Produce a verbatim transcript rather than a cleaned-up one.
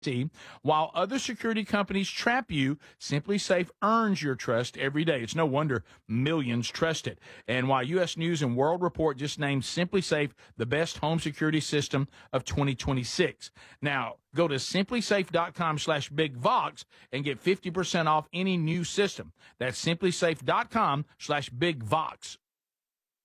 While other security companies trap you, SimpliSafe earns your trust every day. It's no wonder millions trust it. And while U S News and World Report just named SimpliSafe the best home security system of twenty twenty-six. Now, go to simplisafe.com slash bigvox and get fifty percent off any new system. That's simplisafe.com slash bigvox.